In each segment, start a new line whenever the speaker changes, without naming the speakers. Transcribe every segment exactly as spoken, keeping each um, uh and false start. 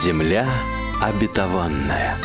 Земля обетованная.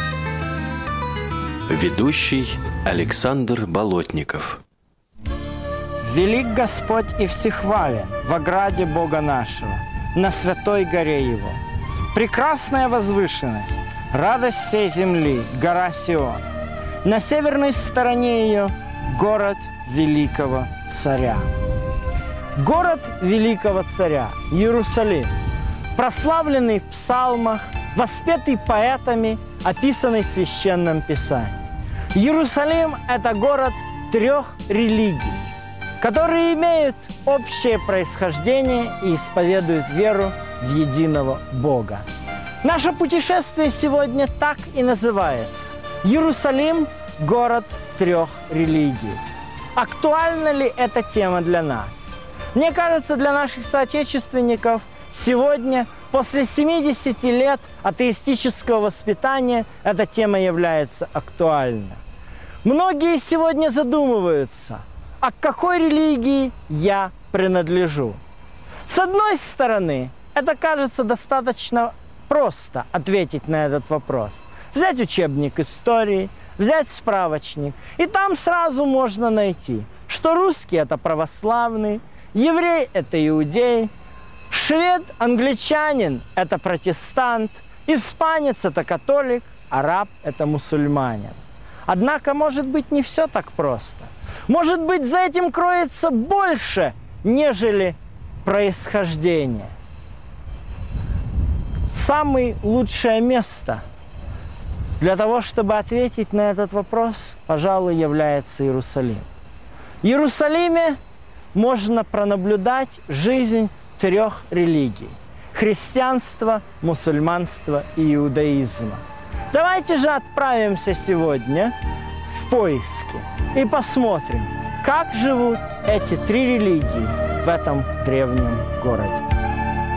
Ведущий Александр Болотников.
Велик Господь и всехвален в ограде Бога нашего, на святой горе Его. Прекрасная возвышенность, радость всей земли, гора Сион. На северной стороне ее город великого царя. Город великого царя, Иерусалим, прославленный в псалмах, воспетый поэтами, описанный в Священном Писании. Иерусалим – это город трех религий, которые имеют общее происхождение и исповедуют веру в единого Бога. Наше путешествие сегодня так и называется. Иерусалим – город трех религий. Актуальна ли эта тема для нас? Мне кажется, для наших соотечественников сегодня, после семидесяти лет атеистического воспитания, эта тема является актуальной. Многие сегодня задумываются, а к какой религии я принадлежу. С одной стороны, это кажется достаточно просто ответить на этот вопрос. Взять учебник истории, взять справочник, и там сразу можно найти, что русский – это православный, еврей – это иудей, швед, англичанин – это протестант, испанец – это католик, араб – это мусульманин. Однако, может быть, не все так просто. Может быть, за этим кроется больше, нежели происхождение. Самое лучшее место для того, чтобы ответить на этот вопрос, пожалуй, является Иерусалим. В Иерусалиме можно пронаблюдать жизнь трех религий – христианства, мусульманства и иудаизма. Давайте же отправимся сегодня в поиски и посмотрим, как живут эти три религии в этом древнем городе.